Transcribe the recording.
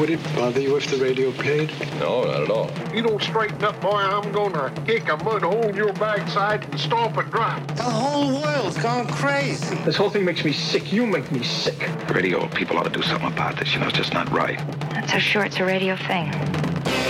Would it bother you if the radio played? No, not at all. You don't straighten up, boy, I'm gonna kick a mud hole in your backside and stomp it dry. The whole world's gone crazy. This whole thing makes me sick. You make me sick. Radio people ought to do something about this. You know, it's just not right. That's how sure it's a radio thing.